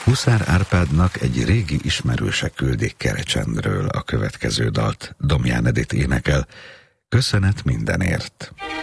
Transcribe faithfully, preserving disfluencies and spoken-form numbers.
Huszár Árpádnak egy régi ismerőse küldi Kerecsendről a következő dalt. Domján Edit énekel, Köszönet mindenért.